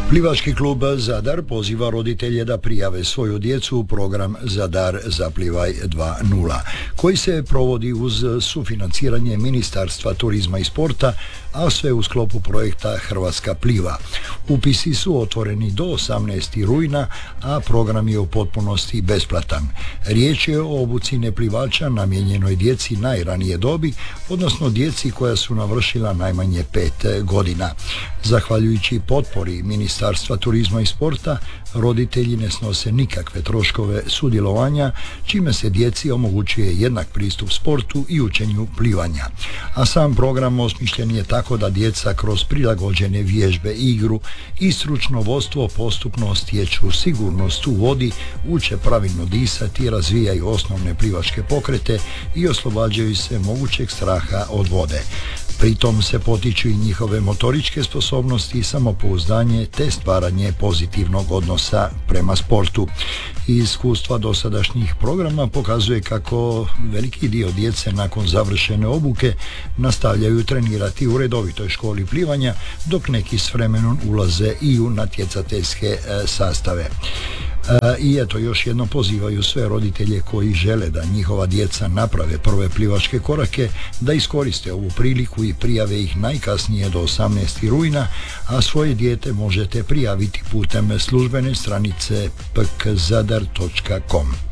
Plivački klub Zadar poziva roditelje da prijave svoju djecu u program Zadar Zaplivaj 2.0, koji se provodi uz sufinanciranje Ministarstva turizma i sporta, a sve u sklopu projekta Hrvatska pliva. Upisi su otvoreni do 18. rujna, a program je u potpunosti besplatan. Riječ je o obuci neplivača namijenjenoj djeci najranije dobi, odnosno djeci koja su navršila najmanje 5 godina. Zahvaljujući potpori Ministarstva turizma i sporta, roditelji ne snose nikakve troškove sudjelovanja, čime se djeci omogućuje jednak pristup sportu i učenju plivanja. A sam program osmišljen je tako da djeca kroz prilagođene vježbe, igru i stručno vodstvo postupno stječu sigurnost u vodi, uče pravilno disati, razvijaju osnovne plivačke pokrete i oslobađaju se mogućeg straha od vode. Pritom se potiču i njihove motoričke sposobnosti, samopouzdanje te stvaranje pozitivnog odnosa prema sportu. Iskustva dosadašnjih programa pokazuje kako veliki dio djece nakon završene obuke nastavljaju trenirati u redovitoj školi plivanja, dok neki s vremenom ulaze i u natjecateljske sastave. I eto, još jedno pozivaju sve roditelje koji žele da njihova djeca naprave prve plivačke korake da iskoriste ovu priliku i prijave ih najkasnije do 18. rujna, a svoje dijete možete prijaviti putem službene stranice pkzadar.com.